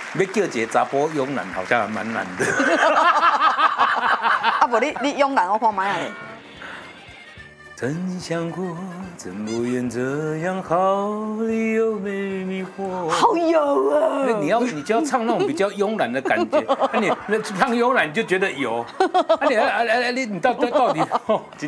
要叫一个查甫慵懒，好像还蛮难的。 啊，不，你慵懒我看买啊。 曾想过，怎不愿这样好里有没迷惑。 好有啊！ 你就要唱那种比较慵懒的感觉。那你唱慵懒你就觉得有。你到底